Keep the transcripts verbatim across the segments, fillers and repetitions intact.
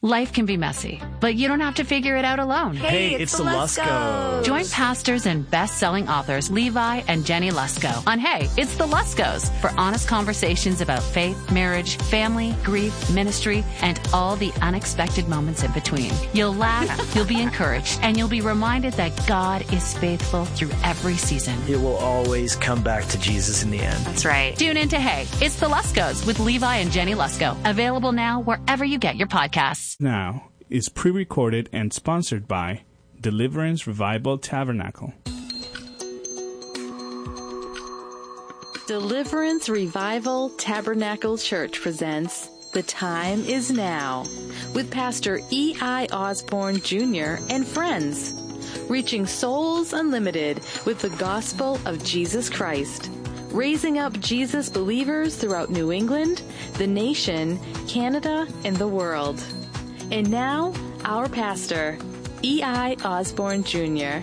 Life can be messy, but you don't have to figure it out alone. Hey, Hey, it's, it's the the Luskos. Join pastors and best-selling authors Levi and Jenny Lusko on Hey, It's the Luskos for honest conversations about faith, marriage, family, grief, ministry, and all the unexpected moments in between. You'll laugh, you'll be encouraged, and you'll be reminded that God is faithful through every season. It will always come back to Jesus in the end. That's right. Tune in to Hey, It's the Luskos with Levi and Jenny Lusko. Available now wherever you get your podcasts. Now is pre-recorded and sponsored by Deliverance Revival Tabernacle. Deliverance Revival Tabernacle Church presents The Time Is Now with Pastor E I. Osborne Junior and friends, reaching souls unlimited with the gospel of Jesus Christ, raising up Jesus believers throughout New England, the nation, Canada, and the world. And now, our pastor, E I. Osborne Junior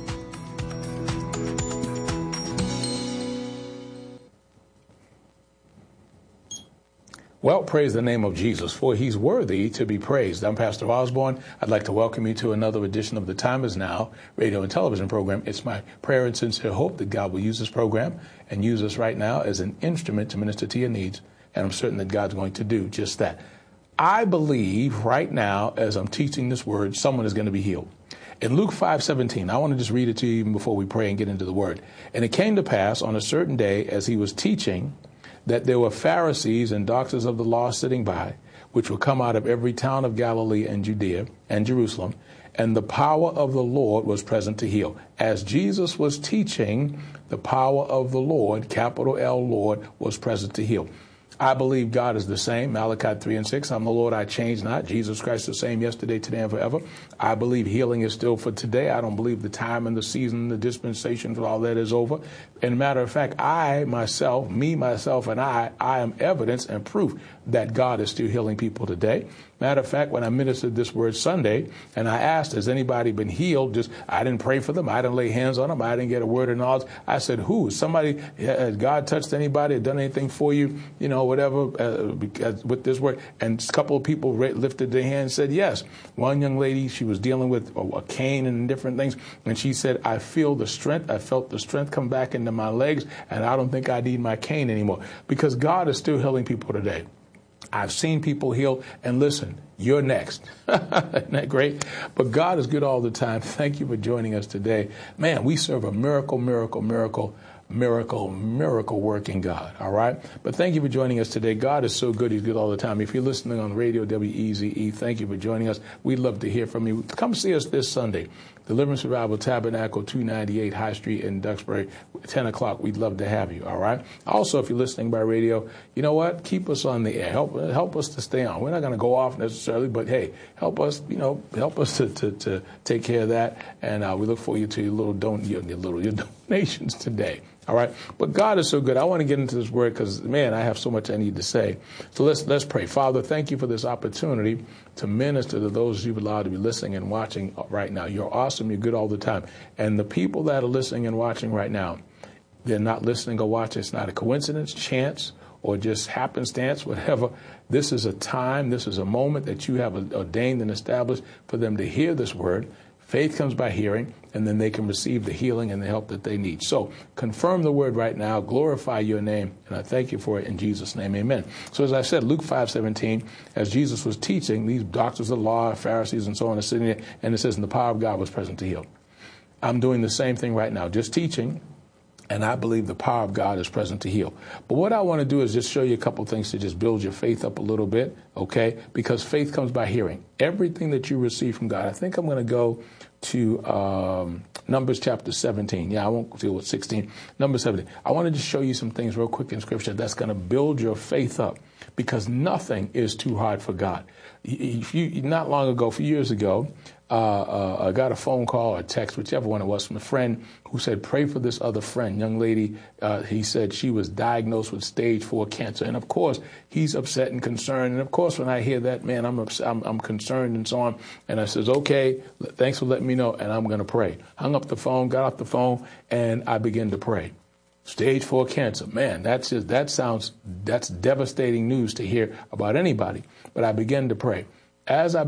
Well, praise the name of Jesus, for he's worthy to be praised. I'm Pastor Osborne. I'd like to welcome you to another edition of The Time Is Now radio and television program. It's my prayer and sincere hope that God will use this program and use us right now as an instrument to minister to your needs. And I'm certain that God's going to do just that. I believe right now, as I'm teaching this word, someone is going to be healed. In Luke five seventeen, I want to just read it to you even before we pray and get into the word. And it came to pass on a certain day as he was teaching that there were Pharisees and doctors of the law sitting by, which would come out of every town of Galilee and Judea and Jerusalem, and the power of the Lord was present to heal. As Jesus was teaching, the power of the Lord, capital L Lord, was present to heal. I believe God is the same. Malachi three and six, I'm the Lord, I change not. Jesus Christ the same yesterday, today, and forever. I believe healing is still for today. I don't believe the time and the season, the dispensation for all that is over. And a matter of fact, I myself, me, myself, and I, I am evidence and proof that God is still healing people today. Matter of fact, when I ministered this word Sunday, and I asked, has anybody been healed? Just, I didn't pray for them. I didn't lay hands on them. I didn't get a word of knowledge. I said, who? Somebody, has God touched anybody, done anything for you? You know, whatever, uh, because with this word. And a couple of people lifted their hand and said, yes. One young lady, she was dealing with a, a cane and different things. And she said, I feel the strength. I felt the strength come back into my legs. And I don't think I need my cane anymore. Because God is still healing people today. I've seen people healed, and listen, you're next. Isn't that great? But God is good all the time. Thank you for joining us today. Man, we serve a miracle, miracle, miracle, miracle, miracle working God. All right. But thank you for joining us today. God is so good. He's good all the time. If you're listening on radio, W E Z E, thank you for joining us. We'd love to hear from you. Come see us this Sunday. Deliverance Revival Tabernacle, two ninety-eight High Street in Duxbury, ten o'clock. We'd love to have you. All right. Also, if you're listening by radio, you know what? Keep us on the air. Help, help us to stay on. We're not going to go off necessarily, but hey, help us, you know, help us to, to, to take care of that. And uh, we look forward to your little, don- your, your little your donations today. All right. But God is so good. I want to get into this word because, man, I have so much I need to say. So let's let's pray. Father, thank you for this opportunity to minister to those you've allowed to be listening and watching right now. You're awesome. You're good all the time. And the people that are listening and watching right now, they're not listening or watching. It's not a coincidence, chance, or just happenstance, whatever. This is a time, this is a moment that you have ordained and established for them to hear this word. Faith comes by hearing, and then they can receive the healing and the help that they need. So confirm the word right now, glorify your name, and I thank you for it in Jesus' name, amen. So as I said, Luke five seventeen, as Jesus was teaching, these doctors of the law, Pharisees, and so on are sitting there, and it says, and the power of God was present to heal. I'm doing the same thing right now, just teaching, and I believe the power of God is present to heal. But what I want to do is just show you a couple things to just build your faith up a little bit, okay? Because faith comes by hearing. Everything that you receive from God. I think I'm going to go to um, Numbers chapter seventeen. Yeah, I won't deal with sixteen. Numbers seventeen. I want to just show you some things real quick in Scripture that's going to build your faith up, because nothing is too hard for God. If you, not long ago, a few years ago, Uh, uh, I got a phone call or a text, whichever one it was, from a friend who said, pray for this other friend, young lady. Uh, he said she was diagnosed with stage four cancer. And of course, he's upset and concerned. And of course, when I hear that, man, I'm, upset, I'm, I'm concerned and so on. And I says, okay, thanks for letting me know. And I'm going to pray. Hung up the phone, got off the phone, and I began to pray. Stage four cancer. Man, that's just, that sounds, that's devastating news to hear about anybody. But I began to pray. As I